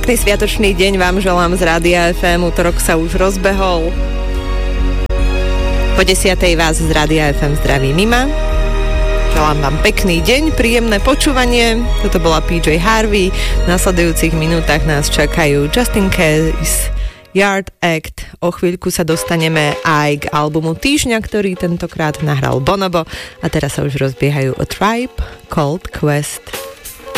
Pekný sviatočný deň vám želám z Rádia FM. Útorok sa už rozbehol. Po 10:00 vás z Rádia FM zdraví Mima. Želám vám pekný deň, príjemné počúvanie. Toto bola PJ Harvey. V nasledujúcich minútach nás čakajú Justin Case, Yard Act. O chvíľku sa dostaneme aj k albumu týždňa, ktorý tentokrát nahral Bonobo. A teraz sa už rozbiehajú A Tribe Called Quest.